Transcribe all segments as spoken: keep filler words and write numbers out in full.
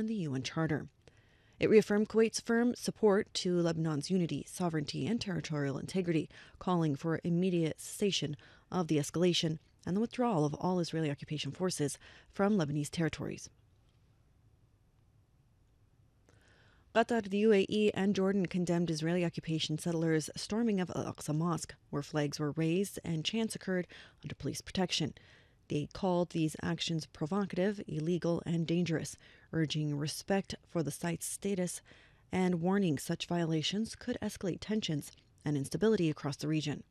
and the U N Charter. It reaffirmed Kuwait's firm support to Lebanon's unity, sovereignty, and territorial integrity, calling for immediate cessation of the escalation and the withdrawal of all Israeli occupation forces from Lebanese territories. Qatar, the U A E, and Jordan condemned Israeli occupation settlers' storming of Al-Aqsa Mosque, where flags were raised and chants occurred under police protection. They called these actions provocative, illegal, and dangerous, urging respect for the site's status and warning such violations could escalate tensions and instability across the region.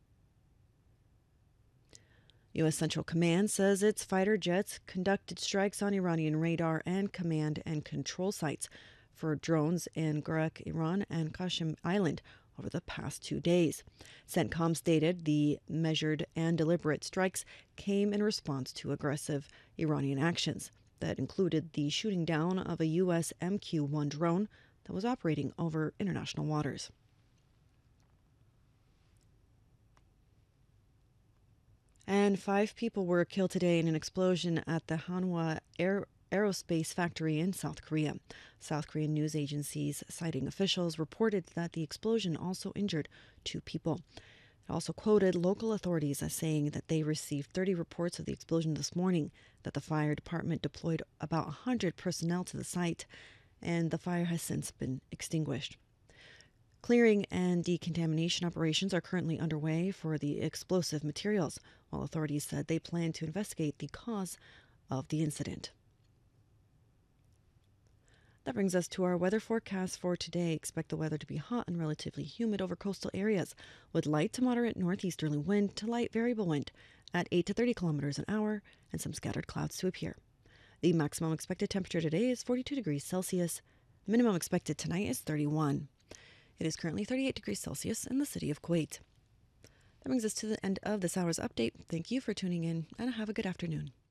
U S Central Command says its fighter jets conducted strikes on Iranian radar and command and control sites for drones in Gurak, Iran, and Qasem Island over the past two days. CENTCOM stated the measured and deliberate strikes came in response to aggressive Iranian actions that included the shooting down of a U S M Q one drone that was operating over international waters. And five people were killed today in an explosion at the Hanwha Air aerospace factory in South Korea. South Korean news agencies citing officials reported that the explosion also injured two people. It also quoted local authorities as saying that they received thirty reports of the explosion this morning, that the fire department deployed about one hundred personnel to the site, and the fire has since been extinguished. Clearing and decontamination operations are currently underway for the explosive materials, while authorities said they plan to investigate the cause of the incident. That brings us to our weather forecast for today. Expect the weather to be hot and relatively humid over coastal areas, with light to moderate northeasterly wind to light variable wind at eight to thirty kilometers an hour and some scattered clouds to appear. The maximum expected temperature today is forty-two degrees Celsius. The minimum expected tonight is thirty-one. It is currently thirty-eight degrees Celsius in the city of Kuwait. That brings us to the end of this hour's update. Thank you for tuning in and have a good afternoon.